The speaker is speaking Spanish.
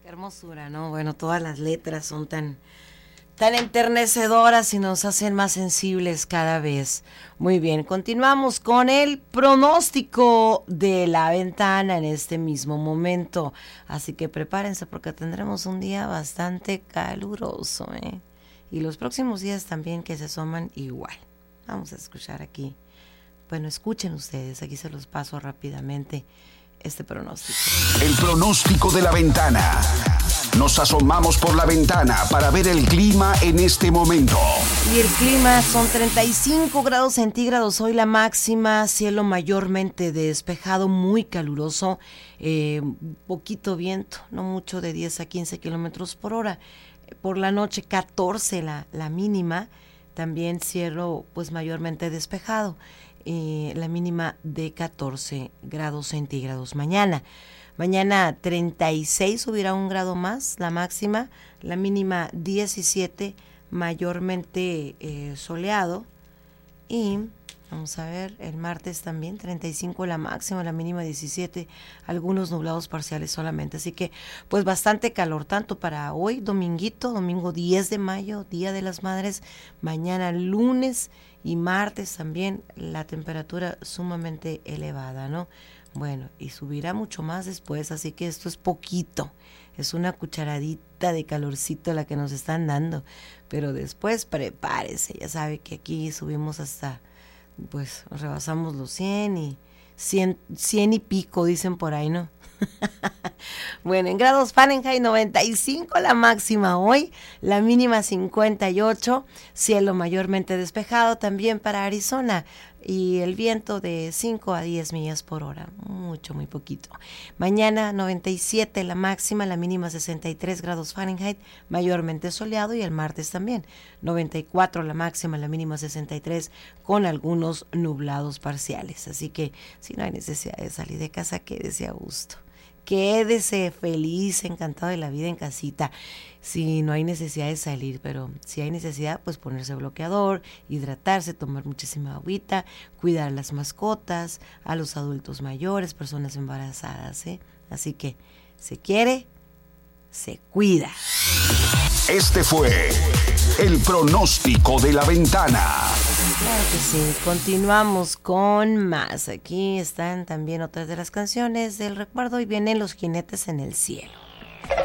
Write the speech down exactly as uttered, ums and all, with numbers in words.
Qué hermosura, ¿no? Bueno, todas las letras son tan, tan enternecedoras y nos hacen más sensibles cada vez. Muy bien, continuamos con el pronóstico de la ventana en este mismo momento. Así que prepárense porque tendremos un día bastante caluroso, ¿eh? Y los próximos días también que se asoman igual. Vamos a escuchar aquí. Bueno, escuchen ustedes, aquí se los paso rápidamente. Este pronóstico. El pronóstico de la ventana. Nos asomamos por la ventana para ver el clima en este momento. Y el clima son treinta y cinco grados centígrados hoy la máxima, cielo mayormente despejado, muy caluroso, eh, poquito viento, no mucho, de diez a quince kilómetros por hora. Por la noche catorce la, la mínima, también cielo pues mayormente despejado. Eh, la mínima de catorce grados centígrados mañana. Mañana treinta y seis, subirá un grado más la máxima, la mínima diecisiete, mayormente eh, soleado. Y vamos a ver, el martes también treinta y cinco la máxima, la mínima diecisiete, algunos nublados parciales solamente. Así que pues bastante calor, tanto para hoy, dominguito, domingo diez de mayo, Día de las Madres, mañana lunes y martes también la temperatura sumamente elevada, ¿no? Bueno, y subirá mucho más después, así que esto es poquito, es una cucharadita de calorcito la que nos están dando, pero después prepárese, ya sabe que aquí subimos hasta, pues rebasamos los cien y cien, cien y pico, dicen por ahí, ¿no? Bueno, en grados Fahrenheit noventa y cinco la máxima hoy, la mínima cincuenta y ocho, cielo mayormente despejado también para Arizona y el viento de cinco a diez millas por hora, mucho, muy poquito. Mañana noventa y siete la máxima, la mínima sesenta y tres grados Fahrenheit, mayormente soleado, y el martes también noventa y cuatro la máxima, la mínima sesenta y tres con algunos nublados parciales. Así que si no hay necesidad de salir de casa, quédese a gusto. Quédese feliz, encantado de la vida en casita, si no hay necesidad de salir, pero si hay necesidad, pues ponerse bloqueador, hidratarse, tomar muchísima agüita, cuidar a las mascotas, a los adultos mayores, personas embarazadas, ¿eh? Así que, se quiere, se cuida. Este fue el pronóstico de la ventana. Claro que sí, continuamos con más. Aquí están también otras de las canciones del recuerdo y vienen Los Jinetes en el Cielo.